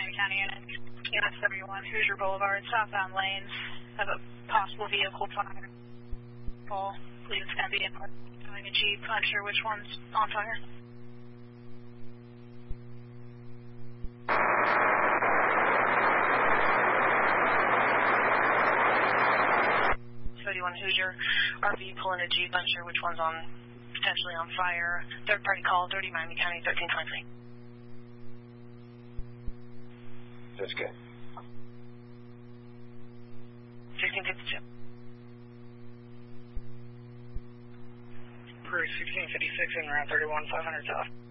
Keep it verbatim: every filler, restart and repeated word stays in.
Miami County unit, U S thirty-one, Hoosier Boulevard, southbound lanes, have a possible vehicle fire. I believe it's going to be in a Jeep, unsure which one's on fire. thirty-one Hoosier, R V pulling a Jeep, unsure which one's on, potentially on fire. Third party call, thirty Miami County, thirteen twenty-three. That's good. sixteen fifty-two. Cruise sixteen fifty-six in route thirty-one, five hundred south.